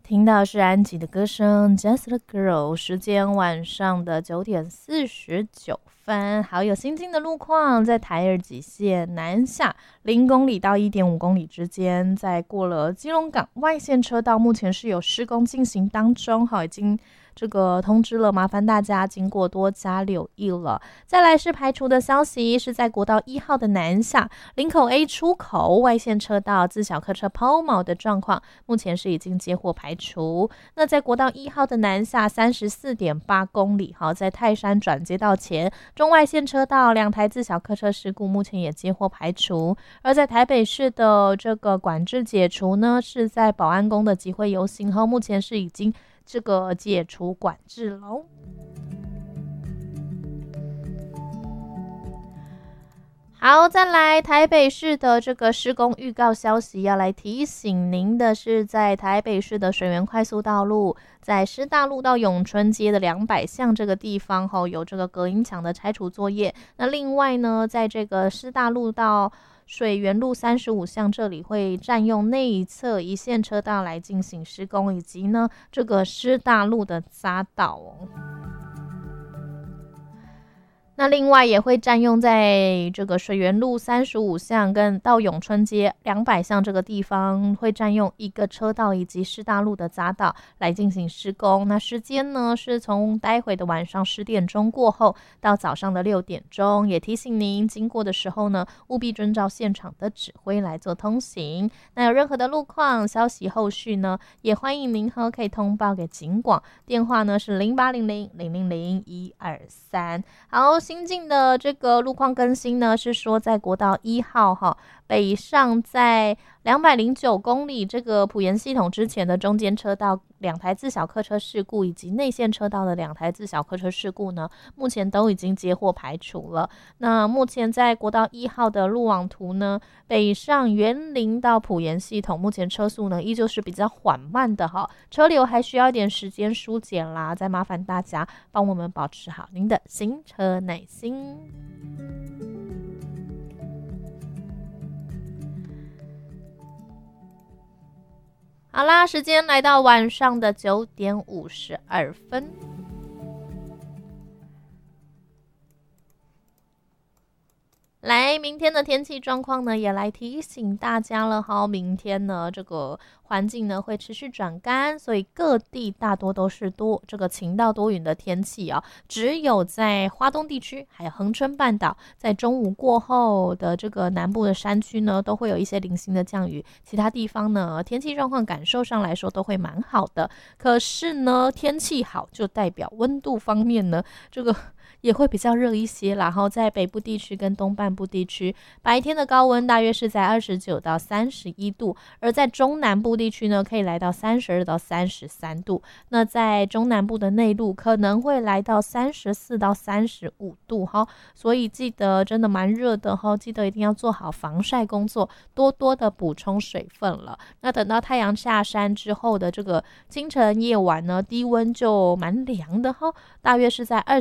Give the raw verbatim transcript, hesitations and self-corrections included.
听到是安吉的歌声 Just a Girl， 时间晚上的九点四十九分。好，有新进的路况，在台二极线南下零公里到一点五公里之间，在过了基隆港外线车道，目前是有施工进行当中，好，已经这个通知了，麻烦大家经过多加留意了。再来是排除的消息，是在国道一号的南下林口 A 出口外线车道自小客车抛锚的状况，目前是已经接获排除。那在国道一号的南下 三十四点八公里，好，在泰山转接道前中外线车道两台自小客车事故，目前也接获排除。而在台北市的这个管制解除呢，是在保安宫的集会游行后，目前是已经这个解除管制喽。好，再来台北市的这个施工预告消息，要来提醒您的是，在台北市的水源快速道路，在师大路到永春街的两百巷这个地方后，有这个隔音墙的拆除作业。那另外呢，在这个师大路到水源路三十五巷这里会占用内一侧一线车道来进行施工，以及呢这个师大路的匝道哦。那另外也会占用在这个水源路三十五巷跟到永春街两百巷这个地方，会占用一个车道以及师大路的匝道来进行施工。那时间呢是从待会的晚上十点钟过后到早上的六点钟，也提醒您经过的时候呢，务必遵照现场的指挥来做通行。那有任何的路况消息后续呢，也欢迎您和可以通报给警广，电话呢是零八零零零零零一二三。好，新进的这个路况更新呢，是说在国道一号哈北上在两百零九公里这个埔盐系统之前的中间车道两台自小客车事故，以及内线车道的两台自小客车事故呢，目前都已经接获排除了。那目前在国道一号的路网图呢，北上园林到埔盐系统，目前车速呢依旧是比较缓慢的哈，车流还需要一点时间疏解啦，再麻烦大家帮我们保持好您的行车耐心。好啦，时间来到晚上的九点五十二分。来，明天的天气状况呢，也来提醒大家了哈。明天呢，这个环境呢会持续转干，所以各地大多都是多这个晴到多云的天气啊。只有在花东地区，还有恒春半岛，在中午过后的这个南部的山区呢，都会有一些零星的降雨。其他地方呢，天气状况感受上来说都会蛮好的。可是呢，天气好就代表温度方面呢，这个也会比较热一些，然后在北部地区跟东半部地区，白天的高温大约是在二十九到三十一度，而在中南部地区呢，可以来到三十二到三十三度。那在中南部的内陆可能会来到三十四到三十五度哈，所以记得真的蛮热的哈，记得一定要做好防晒工作，多多的补充水分了。那等到太阳下山之后的这个清晨夜晚呢，低温就蛮凉的哈，大约是在二